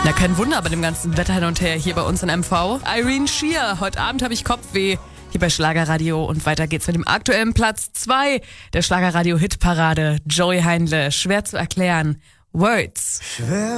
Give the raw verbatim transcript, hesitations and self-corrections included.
Ja, kein Wunder bei dem ganzen Wetter hin und her hier bei uns in M V. Irene Shear, heute Abend habe ich Kopfweh. Hier bei Schlagerradio und weiter geht's mit dem aktuellen Platz zwei der Schlagerradio-Hitparade. Joey Heindle, schwer zu erklären. Words. Schwer